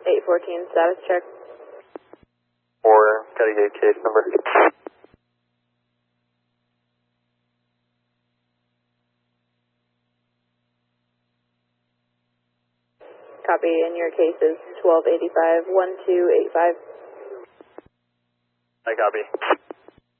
814 status check. Or gotta get case number. Copy, and your case is 1285-1285. I copy.